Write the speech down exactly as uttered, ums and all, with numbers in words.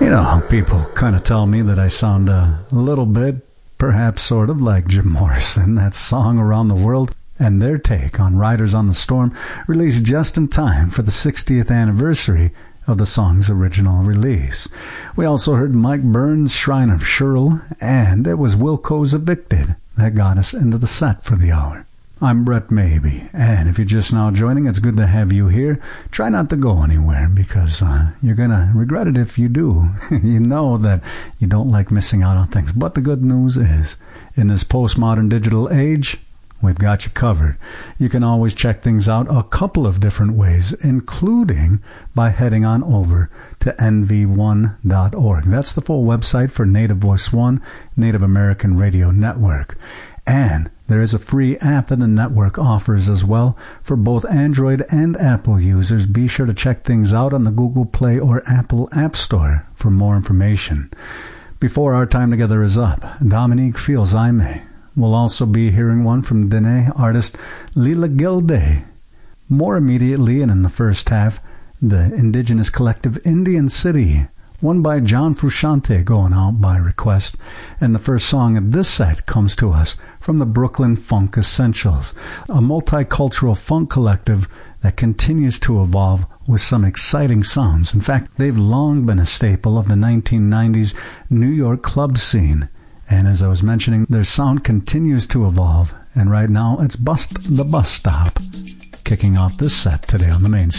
You know, people kind of tell me that I sound a little bit, perhaps sort of like Jim Morrison. That song Around the World and their take on Riders on the Storm, released just in time for the sixtieth anniversary of the song's original release. We also heard Mike Burns' Shrine of Shirl, and it was Wilco's Evicted that got us into the set for the hour. I'm Brett Maybe, and if you're just now joining, it's good to have you here. Try not to go anywhere, because uh, you're going to regret it if you do. You know that you don't like missing out on things. But the good news is, in this postmodern digital age, we've got you covered. You can always check things out a couple of different ways, including by heading on over to N V one dot org. That's the full website for Native Voice One, Native American Radio Network. And there is a free app that the network offers as well for both Android and Apple users. Be sure to check things out on the Google Play or Apple App Store for more information. Before our time together is up, Dominique Feels I May. We'll also be hearing one from Dene artist Lila Gilday. More immediately and in the first half, the indigenous collective Indian City, one by John Frusciante, going out by request. And the first song of this set comes to us from the Brooklyn Funk Essentials, a multicultural funk collective that continues to evolve with some exciting sounds. In fact, they've long been a staple of the nineteen nineties New York club scene. And as I was mentioning, their sound continues to evolve. And right now, it's Bust the Bus Stop, kicking off this set today on the main stage.